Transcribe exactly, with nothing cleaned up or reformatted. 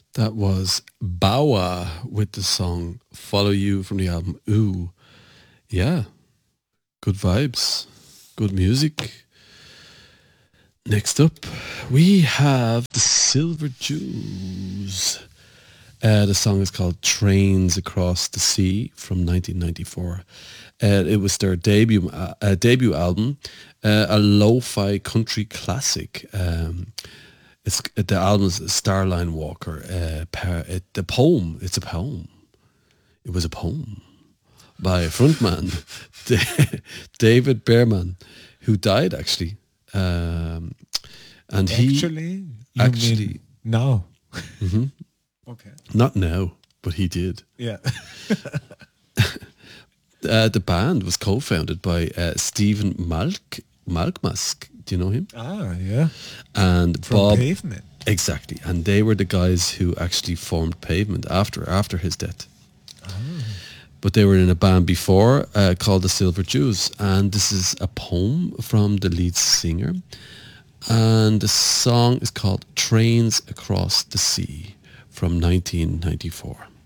That was Bawa with the song Follow You from the album Ooh. Yeah, good vibes, good music. Next up, we have the Silver Jews. Uh, the song is called Trains Across the Sea from nineteen ninety-four. Uh, it was their debut uh, uh, debut album, uh, a lo-fi country classic. Um, it's the album's Starline Walker. Uh, par- it, the poem. It's a poem. It was a poem by frontman David Behrman, who died actually. Um, and he Actually, you actually mean now? Okay. not now, but he did. Yeah. Uh, the band was co-founded by uh, Stephen Malk Malkmask. Do you know him? Ah, yeah. And From Bob. Pavement. Exactly, and they were the guys who actually formed Pavement after after his death. But they were in a band before uh, called the Silver Jews, and this is a poem from the lead singer, and the song is called "Trains Across the Sea" from nineteen ninety-four.